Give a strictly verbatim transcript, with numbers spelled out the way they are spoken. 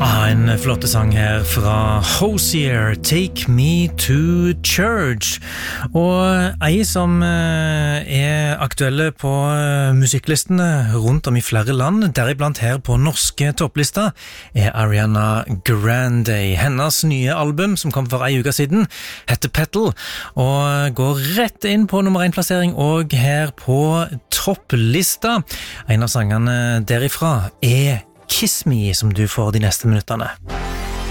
Ah, en flotte sang her fra Hozier, Take Me to Church. Og ei som er aktuelle på musikklistene rundt om i flere land, deriblant her på norske topplista, er Ariana Grande. Hennes nye album, som kom for ei uke siden, heter Petal, og går rett inn på nummer én-plassering, og her på topplista. En av sangene derifra er Kiss Me, som du får de neste minutterne.